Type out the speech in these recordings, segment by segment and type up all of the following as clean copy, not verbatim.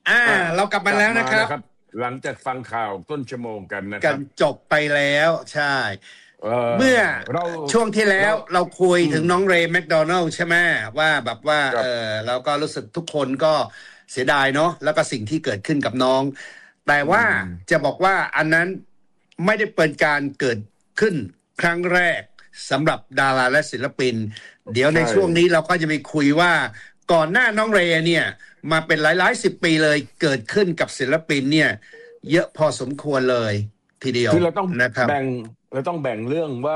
อ่าเรากลับมาแล้วนะครับหลังจากฟังข่าวต้นชั่วโมงกันนะคกัรับนจบไปแล้วใช่เมื่อช่วงที่แล้วเราคุยถึงน้องเรย์แมคโดนัลด์ใช่ไหมว่าแบบว่าเราก็รู้สึกทุกคนก็เสียดายเนาะแล้วก็สิ่งที่เกิดขึ้นกับน้องแต่ว่าจะบอกว่าอันนั้นไม่ได้เป็นการเกิดขึ้นครั้งแรกสำหรับดาราและศิลปินเดี๋ยวในช่วงนี้เราก็จะไปคุยว่าก่อนหน้าน้องเรย์เนี่ยมาเป็นหลายๆ10 ปีเลยเกิดขึ้นกับศิลปินเนี่ยเยอะพอสมควรเลยทีเดียวคือเราต้องแบ่งเรื่องว่า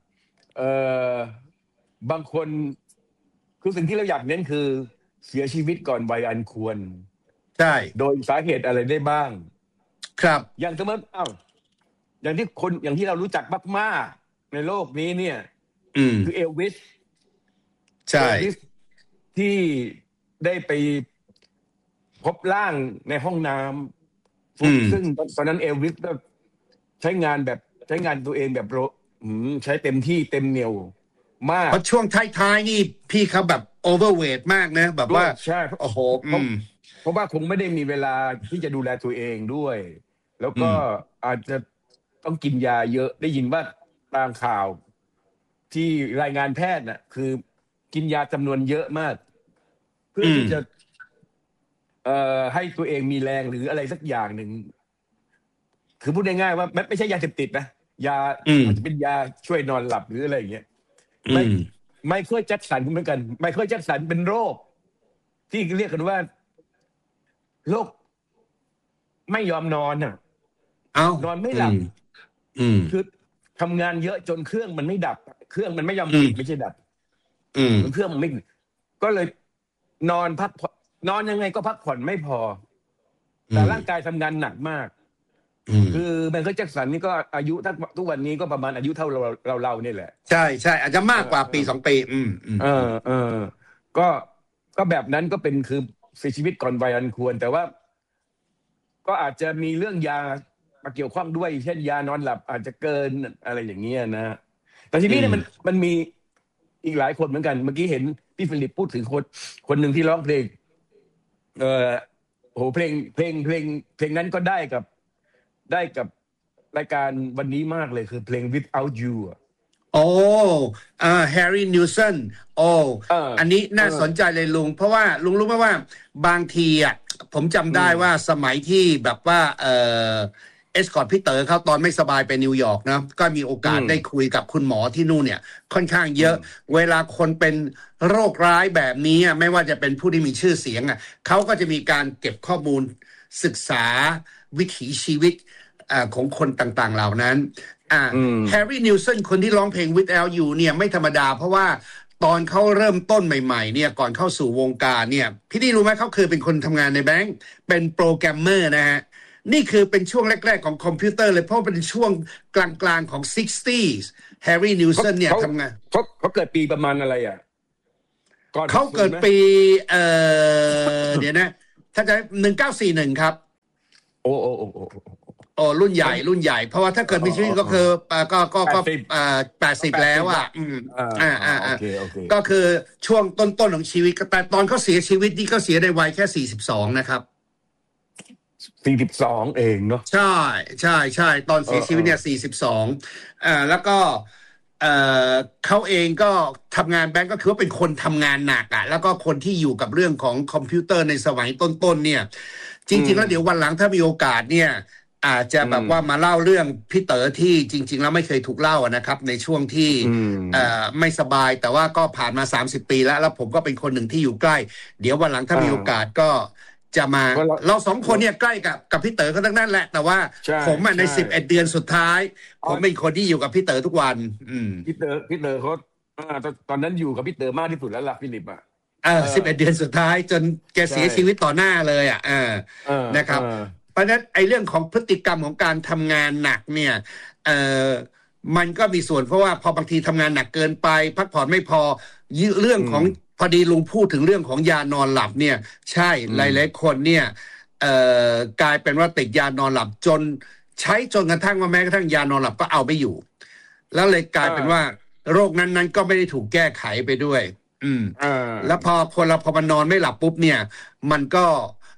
บางคนคือสิ่งที่เราอยากเน้นคือเสียชีวิตก่อนวัยอันควรใช่โดยสาเหตุอะไรได้บ้างครับอย่างสมมติอย่างที่เรารู้จักมากๆในโลกนี้เนี่ยคือเอลวิสใช่ที่ได้ไปพบร่างในห้องน้ำซึ่งตอนนั้นเอลวิสก็ใช้งานตัวเองแบบใช้เต็มที่เต็มเหนียวมากเพราะช่วงท้ายๆนี่พี่เขาแบบโอเวอร์เวทมากนะแบบว่าใช่โอ้โหเพราะว่าคงไม่ได้มีเวลาที่จะดูแลตัวเองด้วยแล้วก็อาจจะต้องกินยาเยอะได้ยินว่าตามข่าวที่รายงานแพทย์น่ะคือกินยาจำนวนเยอะมากเพื่อที่จะให้ตัวเองมีแรงหรืออะไรสักอย่างหนึ่งคือพูดง่ายๆว่าไม่ใช่ยาเสพติดนะยาอาจจะเป็นยาช่วยนอนหลับหรืออะไรอย่างเงี้ยไมเคิลแจ็คสันเหมือนกันไมเคิลแจ็คสันเป็นโรคที่เรียกกันว่าโรคไม่ยอมนอนนอนไม่หลับคือทำงานเยอะจนเครื่องมันไม่ดับเครื่องมันไม่ยอมติดไม่ใช่ดับเครื่องมันไม่ก็เลยนอนยังไงก็พักผ่อนไม่พอแต่ร่างกายทำงานหนักมากคือไมเคิลแจ็คสันนี่ก็อายุทุกวันนี้ก็ประมาณอายุเท่าเรานี่แหละใช่ใช่อาจจะมากกว่าปี2 ปีก็แบบนั้นก็เป็นคือเสียชีวิตก่อนวัยอันควรแต่ว่าก็อาจจะมีเรื่องยามาเกี่ยวข้องด้วยเช่นยานอนหลับอาจจะเกินอะไรอย่างเงี้ยนะแต่ทีนี้เนี่ยมันมีอีกหลายคนเหมือนกันเมื่อกี้เห็นพี่ฟิลิปพูดถึงคนหนึ่งที่ร้องเพลงโหเพลงนั้นก็ได้กับรายการวันนี้มากเลยคือเพลง Without You แฮร์รี่นิวสันอันนี้น่าสนใจเลยลุงเพราะว่าลุงรู้ไหมว่าบางทีผมจำได้ว่าสมัยที่แบบว่าเอสคอร์ตพี่เต๋อเขาตอนไม่สบายไปนิวยอร์กนะก็มีโอกาสได้คุยกับคุณหมอที่นู่นเนี่ยค่อนข้างเยอะเวลาคนเป็นโรคร้ายแบบนี้ไม่ว่าจะเป็นผู้ที่มีชื่อเสียงเขาก็จะมีการเก็บข้อมูลศึกษาวิถีชีวิตของคนต่างๆเหล่านั้นแฮร์รี่นิวสันคนที่ร้องเพลง Without You เนี่ยไม่ธรรมดาเพราะว่าตอนเขาเริ่มต้นใหม่ๆเนี่ยก่อนเข้าสู่วงการเนี่ยพี่นี่รู้ไหมเขาเคยเป็นคนทำงานในแบงก์เป็นโปรแกรมเมอร์นะฮะนี่คือเป็นช่วงแรกๆของคอมพิวเตอร์เลยเพราะเป็นช่วงกลางๆของ 60s แฮร์รี่นิวสันเนี่ยทำงานเขาเกิดปีประมาณอะไรเขาเกิดปีเดี๋ยวนะถ้าจะ1941ครับรุ่นใหญ่เพราะว่าถ้าเกิดมีชีวิตก็คือก็80แล้วก็คือช่วงต้นของชีวิตแต่ตอนเขาเสียชีวิตนี่เขาเสียในวัยแค่42นะครับ 42เองเนาะใช่ตอนเสียชีวิตเนี่ย42แล้วก็เขาเองก็ทำงานแบงก์ก็คือว่าเป็นคนทำงานหนักแล้วก็คนที่อยู่กับเรื่องของคอมพิวเตอร์ในสมัยต้นเนี่ยจริงๆแล้วเดี๋ยววันหลังถ้ามีโอกาสเนี่ยอาจจะแบบว่ามาเล่าเรื่องพี่เต๋อที่จริงๆแล้วไม่เคยถูกเล่านะครับในช่วงที่ไม่สบายแต่ว่าก็ผ่านมา30 ปีแล้วผมก็เป็นคนหนึ่งที่อยู่ใกล้เดี๋ยววันหลังถ้ามีโอกาสก็จะมาเรา2 คนเนี่ยใกล้กับพี่เต๋อเขาทั้งนั้นแหละแต่ว่าผมใน11 เดือนสุดท้ายผมเป็นคนที่อยู่กับพี่เต๋อทุกวันพี่เต๋อเขาตอนนั้นอยู่กับพี่เต๋อมากที่สุดแล้วล่ะฟิลิป 11 เดือนสุดท้ายจนแกเสียชีวิตต่อหน้าเลยนะครับเพราะฉะนั้นไอ้เรื่องของพฤติกรรมของการทำงานหนักเนี่ยมันก็มีส่วนเพราะว่าพอบางทีทำงานหนักเกินไปพักผ่อนไม่พอเรื่องของพอดีลุงพูดถึงเรื่องของยานอนหลับเนี่ยใช่หลายๆคนเนี่ยกลายเป็นว่าติดยานอนหลับจนใช้จนกระทั่งว่าแม้กระทั่งยานอนหลับก็เอาไม่อยู่แล้วเลยกลายเป็นว่าโรคนั้นก็ไม่ได้ถูกแก้ไขไปด้วยแล้วพอมันนอนไม่หลับปุ๊บเนี่ยมันก็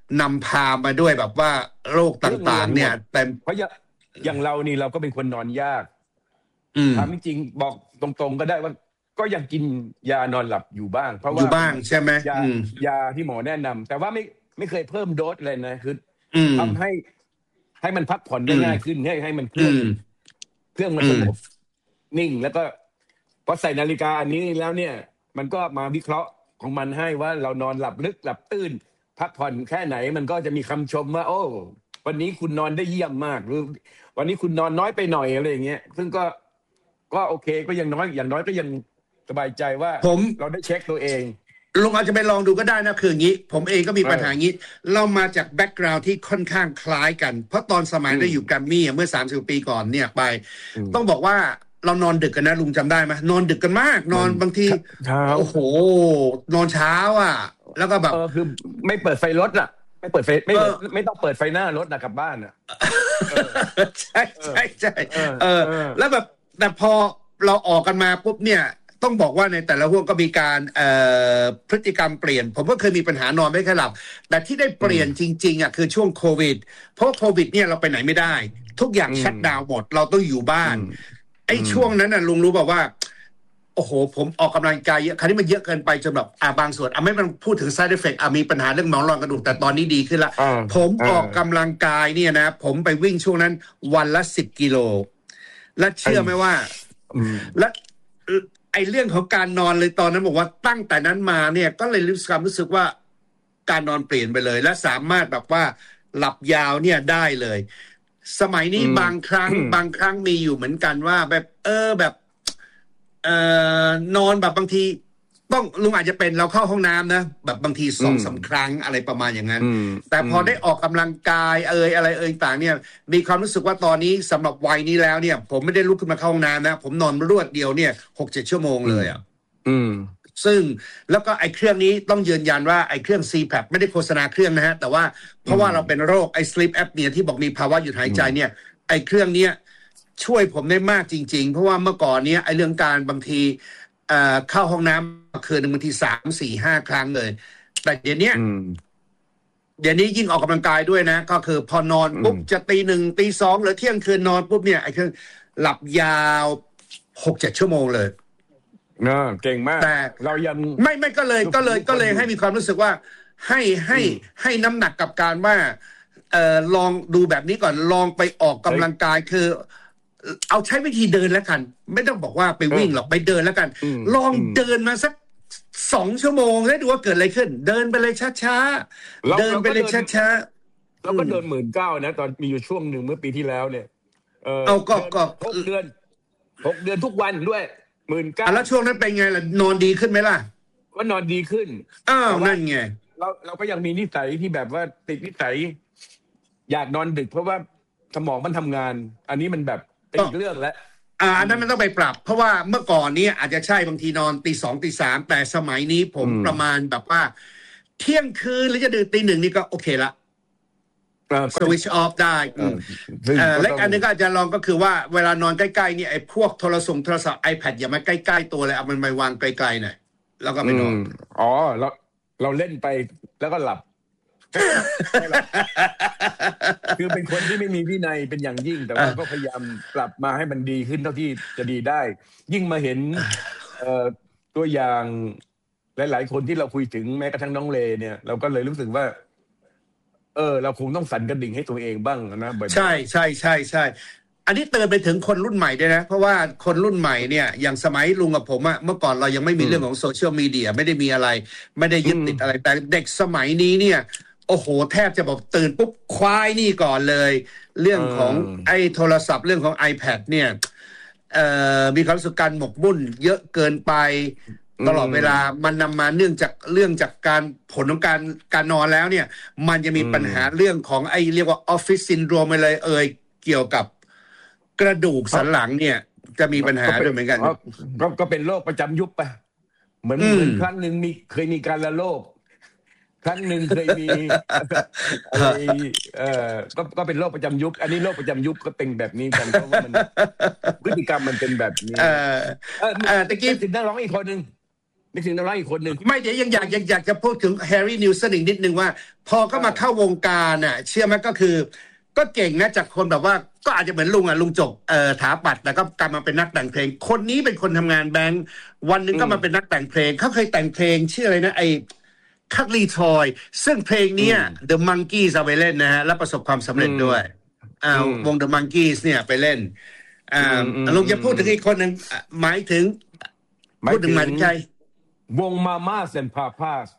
นำพามาด้วยแบบว่าโรคต่างๆเนี่ยแต่เพราะอย่างเรานี่เราก็เป็นคนนอนยากถามจริงๆบอกตรงๆก็ได้ว่าก็ยังกินยานอนหลับอยู่บ้างเพราะว่าอยู่บ้างใช่ไหมยาที่หมอแนะนำแต่ว่าไม่เคยเพิ่มโดสเลยนะคือทำให้มันพักผ่อนได้ง่ายขึ้นให้มันเครื่องมันสงบนิ่งแล้วก็พอใส่นาฬิกาอันนี้แล้วเนี่ยมันก็มาวิเคราะห์ของมันให้ว่าเรานอนหลับลึกหลับตื่นพักผ่อนแค่ไหนมันก็จะมีคำชมว่าโอ้วันนี้คุณนอนได้เยี่ยมมากหรือวันนี้คุณนอนน้อยไปหน่อยอะไรอย่างเงี้ยซึ่งก็โอเคก็อย่างน้อยก็ยังสบายใจว่าเราได้เช็คตัวเองลุงอาจจะไปลองดูก็ได้นะคืออย่างนี้ผมเองก็มีปัญหาอย่างนี้เรามาจากแบ็กกราวด์ที่ค่อนข้างคล้ายกันเพราะตอนสมัยได้อยู่แกรมมี่เมื่อ30 ปีก่อนเนี่ยไปต้องบอกว่าเรานอนดึกกันนะลุงจำได้ไหมนอนดึกกันมากนอนบางทีโอ้โหนอนเช้าอ่ะแล้วก็แบบคือไม่เปิดไฟรถอ่ะไม่เปิดไฟไม่ต้องเปิดไฟหน้ารถนะกลับบ้านอ่ะใช่แล้วแบบแต่พอเราออกกันมาปุ๊บเนี่ยต้องบอกว่าในแต่ละห่วงก็มีการพฤติกรรมเปลี่ยนผมก็เคยมีปัญหานอนไม่ค่อยหลับแต่ที่ได้เปลี่ยนจริงๆอ่ะคือช่วงโควิดเพราะโควิดเนี่ยเราไปไหนไม่ได้ทุกอย่างชัตดาวน์หมดเราต้องอยู่บ้านไอ้ช่วงนั้นน่ะลุงรู้บอกว่าโอ้โหผมออกกำลังกายเยอะคราวนี้มันเยอะเกินไปจนแบบบางส่วนไม่ต้องพูดถึง side effect มีปัญหาเรื่องหมอนรองกระดูกแต่ตอนนี้ดีขึ้นละผมออกกำลังกายเนี่ยนะผมไปวิ่งช่วงนั้นวันละ10 กิโลและเชื่อไหมว่าและไอ้เรื่องของการนอนเลยตอนนั้นบอกว่าตั้งแต่นั้นมาเนี่ยก็เลยรู้สึกว่าการนอนเปลี่ยนไปเลยและสามารถแบบว่าหลับยาวเนี่ยได้เลยสมัยนี้บางครั้งมีอยู่เหมือนกันว่าแบบแบบนอนแบบบางทีต้องลุงอาจจะเป็นเราเข้าห้องน้ำนะแบบบางที2-3 ครั้งอะไรประมาณอย่างนั้นแต่พอได้ออกกำลังกายอะไรต่างเนี่ยมีความรู้สึกว่าตอนนี้สำหรับวัยนี้แล้วเนี่ยผมไม่ได้ลุกขึ้นมาเข้าห้องน้ำนะผมนอนรวดเดียวเนี่ย6-7 ชั่วโมงเลยอ่ะซึ่งแล้วก็ไอ้เครื่องนี้ต้องยืนยันว่าไอ้เครื่อง CPAP ไม่ได้โฆษณาเครื่องนะฮะแต่ว่าเพราะว่าเราเป็นโรคไอ้ sleep apnea ที่บอกมีภาวะหยุดหายใจเนี่ยไอ้เครื่องเนี้ยช่วยผมได้มากจริงๆเพราะว่าเมื่อก่อนเนี้ยไอ้เรื่องการบางทีเข้าห้องน้ำคืนหนึ่งบางที3-4-5 ครั้งเลยแต่เดี๋ยวนี้ยิ่งออกกำลังกายด้วยนะก็คือพอนอนปุ๊บจะตี 1 ตี 2หรือเที่ยงคืนนอนปุ๊บเนี่ยไอ้เครื่องหลับยาว 6-7 ชั่วโมงเลยเก่งมากแต่เรายังไม่ก็เลยให้มีความรู้สึกว่าให้น้ำหนักกับการว่าลองดูแบบนี้ก่อนลองไปออกกำลังกายคือเอาใช้วิธีเดินแล้วกันไม่ต้องบอกว่าไปวิ่งหรอกไปเดินแล้วกันลองเดินมาสัก2 ชั่วโมงแล้วดูว่าเกิดอะไรขึ้นเดินไปเลยช้าๆเดินไปเลยช้าๆเราก็เดิน19,000นะตอนมีอยู่ช่วงหนึ่งเมื่อปีที่แล้วเนี่ยก็ 6 เดือนทุกวันด้วย19,000 แล้วช่วงนั้นเป็นไงล่ะนอนดีขึ้นไหมล่ะก็นอนดีขึ้นนั่นไงเราก็ยังมีนิสัยที่แบบว่าติดนิสัยอยากนอนดึกเพราะว่าสมองมันทำงานอันนี้มันแบบเป็นอีกเรื่องแล้วอันนั้นมันต้องไปปรับเพราะว่าเมื่อก่อนนี้อาจจะใช่บางทีนอนตี 2 ตี 3แต่สมัยนี้ผมประมาณแบบว่าเที่ยงคืนหรือจะดื่มตี 1นี่ก็โอเคละสวิตช์ออฟได้และอันนึงก็อาจจะลองก็คือว่าเวลานอนใกล้ๆนี่ไอ้พวกโทรศัพท์ iPad อย่ามาใกล้ๆตัวเลยเอามันไปวางไกลๆหน่อยแล้วก็ไปนอนเราเล่นไปแล้วก็หลับคือเป็นคนที่ไม่มีวินัยเป็นอย่างยิ่งแต่ว่าก็พยายามปรับมาให้มันดีขึ้นเท่าที่จะดีได้ยิ่งมาเห็นตัวอย่างหลายๆคนที่เราคุยถึงแม้กระทั่งน้องเลเนี่ยเราก็เลยรู้สึกว่าเราคงต้องสั่นกระดิ่งให้ตัวเองบ้างนะใช่อันนี้เตือนไปถึงคนรุ่นใหม่ด้วยนะเพราะว่าคนรุ่นใหม่เนี่ยอย่างสมัยลุงกับผมเมื่อก่อนเรายังไม่มีเรื่องของโซเชียลมีเดียไม่ได้มีอะไรไม่ได้ยึดติดอะไรแต่เด็กสมัยนี้เนี่ยโอ้โหแทบจะบอกตื่นปุ๊บคว้ายนี่ก่อนเลยเรื่องของไอ้โทรศัพท์เรื่องของ iPad เนี่ยมีความรู้สึกการหมกมุ่นเยอะเกินไปตลอดเวลามันนำมาเนื่องจากการผลของการนอนแล้วเนี่ยมันจะมีปัญหาเรื่องของไอ้เรียกว่าออฟฟิศซินโดรมอะไรเกี่ยวกับกระดูกสันหลังเนี่ยจะมีปัญหาด้วยเหมือนกันก็เป็นโรคประจำยุคไปเหมือนครั้งหนึ่งเคยมีการละโรคครั้งหนึ่งเคยมีอะไรก็เป็นโรคประจำยุคอันนี้โรคประจำยุคก็เป็นแบบนี้กันเพราะว่ามันพฤติกรรมมันเป็นแบบนี้ตะกี้ถึงนักร้องอีกคนหนึ่งนึกถึงนักร้องอีกคนหนึ่งไม่เดี๋ยวยังอยากจะพูดถึงแฮร์รี่นิวสันอีกนิดนึงว่าพอก็มาเข้าวงการอ่ะเชื่อไหมก็คือก็เก่งนะจากคนแบบว่าก็อาจจะเหมือนลุงจบถาปัตย์แล้วก็กลับมาเป็นนักแต่งเพลงคนนี้เป็นคนทำงานแบงค์วันนึงก็มาเป็นนักแต่งเพลงเขาเคยแต่งเพลงชื่ออะไรนะไอ้คัตลีทอยซึ่งเพลงเนี้ย The Monkees เอาไปเล่นนะฮะแล้วประสบความสำเร็จด้วยวง The Monkees เนี่ยไปเล่นลุงจะพูดถึงอีกคนหนึ่งหมายถึงพูดถึงใครวง Mamas and Papas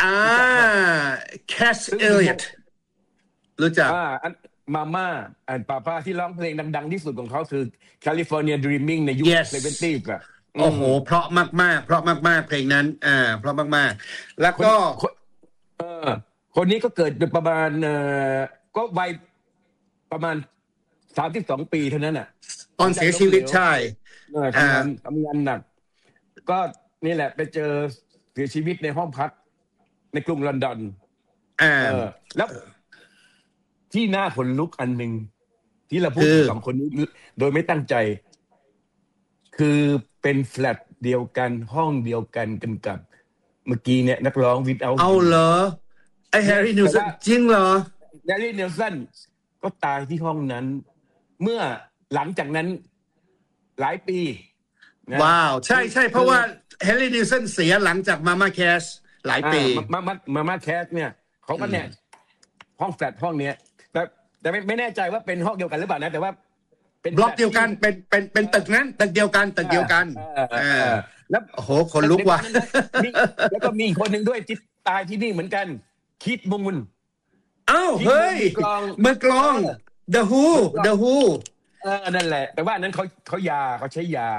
Cass Elliot รู้จัก Mama and Papa ที่ร้องเพลงดังๆที่สุดของเขาคือ California Dreaming ในยุค 70 อ่ะโอ้โหเพราะมากๆเพราะมากๆเพลงนั้นเพราะมากๆแล้วก็คนนี้ก็เกิดประมาณก็วัยประมาณ32 ปีเท่านั้นน่ะตอนเสียชีวิตใช่ทำงานหนักก็นี่แหละไปเจอเสียชีวิตในห้องพักในกรุงลอนดอนแล้วที่น่าขนลุกอันหนึ่งที่เราพูดถึงสองคนนี้โดยไม่ตั้งใจคือเป็นแฟลตเดียวกันห้องเดียวกันกับเมื่อกี้เนี่ยนักร้องWithout You เอาเหรอไอ้แฮร์รี่นิวสันจริงเหรอแฮร์รี่นิวสันก็ตายที่ห้องนั้นเมื่อหลังจากนั้นหลายปีว้าวใช่เพราะว่าแฮร์รี่นิวสันเสียหลังจากมาม่าแคสหลายปีมาม่าแคสเนี่ยเขาก็เนี่ยห้องแฟลตห้องเนี้ยแต่ไม่แน่ใจว่าเป็นห้องเดียวกันหรือเปล่านะแต่ว่าเป็นบล็อกเดียวกันเป็นตึกนั้นตึกเดียวกันแล้วโอ้โหคนลุกว่ะแล้วก็มีอีกคนหนึ่งด้วยที่ตายที่นี่เหมือนกันคิดมูลอ้าวเฮ้ยมือกลอง The Who นั่นแหละแต่ว่านั้นเขาใช้ยา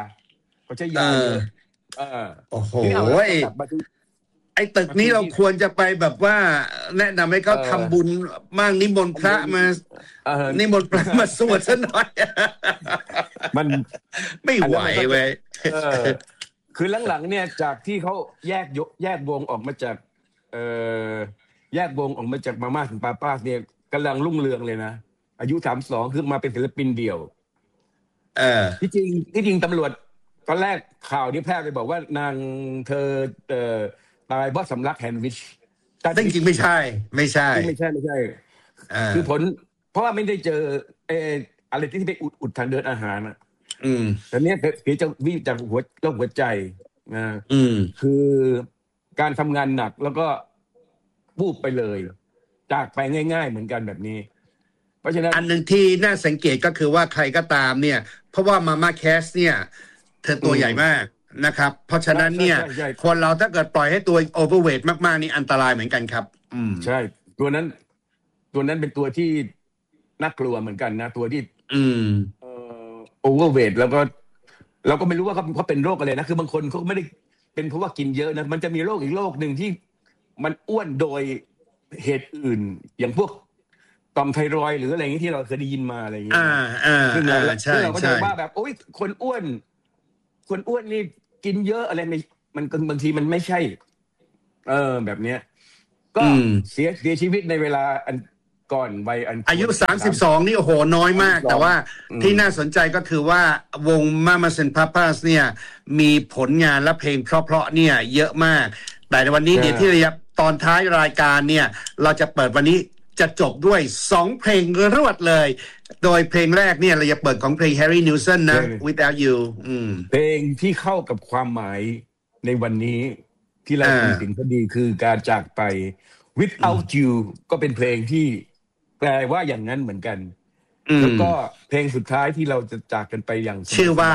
โอ้โหไอ้ตึกนี้เราควรจะไปแบบว่าแนะนำให้เขาทำบุญมั่งนิมนต์พระมานิมนต์พระมาสวดซะหน่อยมันไม่ไหวเว้ยคือหลังๆเนี่ยจากที่เขาแยกวงออกมาจากมาม่าถึงป้าเนี่ยกำลังรุ่งเรืองเลยนะอายุ32คือมาเป็นศิลปินเดี่ยวที่จริงตำรวจตอนแรกข่าวนี้แพร่ไปบอกว่านางเธอตายเพราะสำลักแฮนด์วิชแต่จริงๆไม่ใช่คือผลเพราะว่าไม่ได้เจออะไรที่ไปอุดทางเดินอาหารแต่เนี้ยเสียจากวิจากโรคหัวใจนะคือการทำงานหนักแล้วก็วูบไปเลยจากไปง่ายๆเหมือนกันแบบนี้เพราะฉะนั้นอันหนึ่งที่น่าสังเกตก็คือว่าใครก็ตามเนี่ยเพราะว่ามาม่าแคสเนี่ยเธอตัวใหญ่มากนะครับเพราะฉะนั้นเนี่ยคนเราถ้าเกิดปล่อยให้ตัวโอเวอร์เวทมากๆนี่อันตรายเหมือนกันครับใช่ตัวนั้นเป็นตัวที่น่ากลัวเหมือนกันนะตัวที่โอเวอร์เวทแล้วก็เราก็ไม่รู้ว่าเขาเป็นโรคอะไรนะคือบางคนเขาไม่ได้เป็นเพราะว่ากินเยอะนะมันจะมีโรคอีกโรคหนึ่งที่มันอ้วนโดยเหตุอื่นอย่างพวกต่อมไทรอยด์หรืออะไรอย่างนี้ที่เราเคยได้ยินมาอะไรอย่างเงี้ยซึ่งเราก็จะว่าแบบโอ๊ยคนอ้วนนี่กินเยอะอะไรมันบางทีมันไม่ใช่แบบเนี้ยก็เสียชีวิตในเวลาอันก่อนวัยอายุ32นี่โอ้โหน้อยมากแต่ว่าที่น่าสนใจก็คือว่าวง Mamas and Papas เนี่ยมีผลงานและเพลงเพราะๆเนี่ยเยอะมากแต่ในวันนี้เนี่ยที่ระยะตอนท้ายรายการเนี่ยเราจะเปิดวันนี้จะจบด้วย2เพลงรวดเลยโดยเพลงแรกเนี่ยเราจะเปิดของเพลง Harry Nilsson นะ Without You เพลงที่เข้ากับความหมายในวันนี้ที่เราพูดถึงพอดีคือการจากไป Without You ก็เป็นเพลงที่แปลว่าอย่างนั้นเหมือนกันแล้วก็เพลงสุดท้ายที่เราจะจากกันไปอย่างชื่อว่า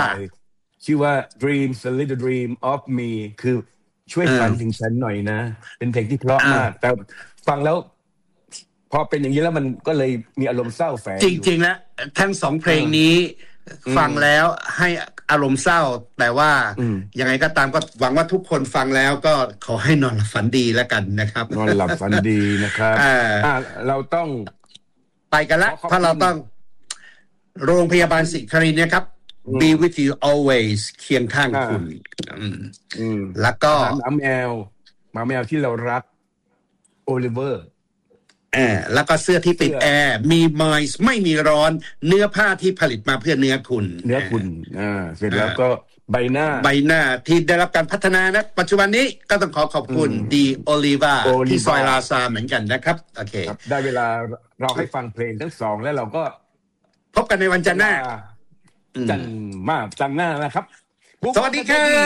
Dreams a Little Dream of Me คือช่วยฝันถึงฉันหน่อยนะเป็นเพลงที่เพราะมากแต่ฟังแล้วพอเป็นอย่างนี้แล้วมันก็เลยมีอารมณ์เศร้าแฝงจริงๆแล้วทั้ง2เพลงนี้ฟังแล้วให้อารมณ์เศร้าแต่ว่ายังไงก็ตามก็หวังว่าทุกคนฟังแล้วก็ขอให้นอนหลับฝันดีแล้วกันนะครับนอนหลับฝันดีนะครับเราต้องไปกันละเพราะเราต้องโรงพยาบาลศรีนครินทร์นะครับ Be with you always เคียงข้างคุณแล้วก็หมาแมวที่เรารักโอลิเวอร์แล้วก็เสื้อที่ติดแอร์มีไมซ์ไม่มีร้อนเนื้อผ้าที่ผลิตมาเพื่อเนื้อคุณเสร็จแล้วก็ใบหน้าที่ได้รับการพัฒนานะปัจจุบันนี้ก็ต้องขอบคุณดีโอลิวาที่ซอยลาซาเหมือนกันนะครับโอเคได้เวลาเราให้ฟังเพลงทั้งสองแล้วเราก็พบกันในวันจันทร์หน้าจันทร์หน้านะครับสวัสดีครับ